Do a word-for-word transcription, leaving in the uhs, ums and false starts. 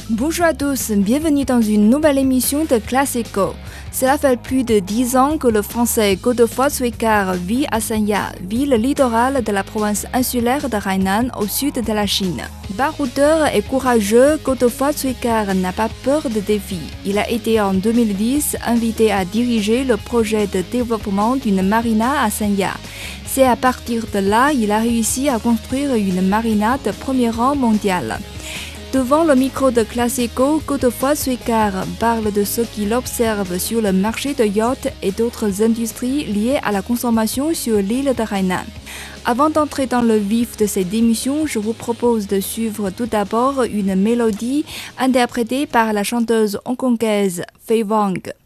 Bonjour à tous, bienvenue dans une nouvelle émission de Classico. Cela fait plus de dix ans que le Français Godefroy Cwécart vit à Sanya, ville littorale de la province insulaire de Hainan au sud de la Chine. Baroudeur et courageux, Godefroy Cwécart n'a pas peur de défis. Il a été en deux mille dix invité à diriger le projet de développement d'une marina à Sanya. C'est à partir de là qu'il a réussi à construire une marina de premier rang mondial. Devant le micro de Classico, Godefroy Cwécart parle de ce qu'il observe sur le marché de yachts et d'autres industries liées à la consommation sur l'île de Hainan. Avant d'entrer dans le vif de cette émission, je vous propose de suivre tout d'abord une mélodie interprétée par la chanteuse hongkongaise Fei Wang.